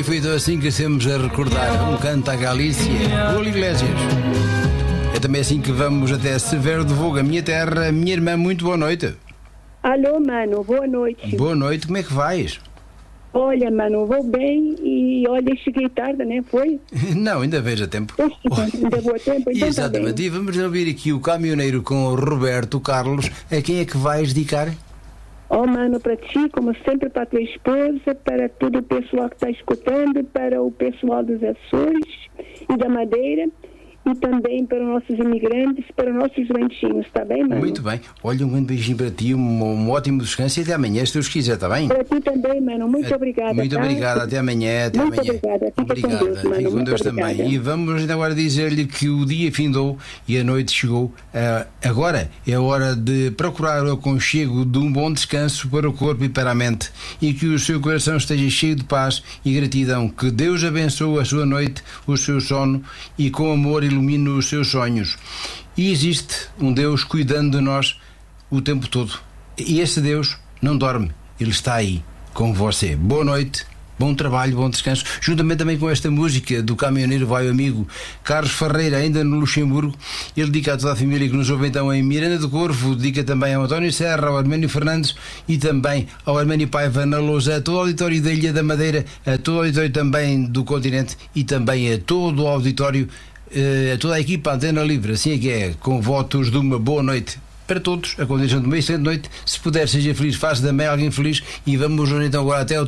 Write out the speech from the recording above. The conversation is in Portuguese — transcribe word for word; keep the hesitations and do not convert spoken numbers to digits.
foi então assim que estamos a recordar um canto à Galícia, Julio Iglesias. É também assim que vamos até Severo de Voga, a minha terra. Minha irmã, muito boa noite. Alô, mano, boa noite. Boa noite, como é que vais? Olha, mano, vou bem e olha, cheguei tarde, né? Foi? Não, ainda vejo a tempo. Ainda vou a tempo, então exatamente, tá e vamos ouvir aqui o caminhoneiro com o Roberto Carlos. A quem é que vais dedicar? Oh, mano, para ti, como sempre, para a tua esposa, para todo o pessoal que está escutando, para o pessoal dos Açores e da Madeira, e também para os nossos imigrantes, para os nossos ranchinhos, está bem, mano? Muito bem. Olha, um grande beijinho para ti, um, um ótimo descanso e até amanhã, se Deus quiser, está bem? Para ti também, mano. Muito obrigada. Muito tá? obrigado, até amanhã. Até Muito amanhã. obrigada. Fica Obrigada. com Deus, mano. Fica com Muito Deus obrigada. também. E vamos agora dizer-lhe que o dia findou e a noite chegou. Uh, agora é a hora de procurar o aconchego de um bom descanso para o corpo e para a mente, e que o seu coração esteja cheio de paz e gratidão. Que Deus abençoe a sua noite, o seu sono, e com amor ilumine os seus sonhos. E existe um Deus cuidando de nós o tempo todo. E esse Deus não dorme. Ele está aí com você. Boa noite, bom trabalho, bom descanso. Juntamente também com esta música do caminhoneiro vai o amigo Carlos Ferreira, ainda no Luxemburgo. Ele dedica a toda a família que nos ouve então em Miranda do Corvo. Dedica também ao António Serra, ao Arménio Fernandes e também ao Arménio Paiva na Lousa, a todo o auditório da Ilha da Madeira, a todo o auditório também do continente e também a todo o auditório, a toda a equipa Antena Livre. Assim é que é, com votos de uma boa noite para todos, a condição de uma excelente noite. Se puder, seja feliz, faça também alguém feliz. E vamos então agora até ao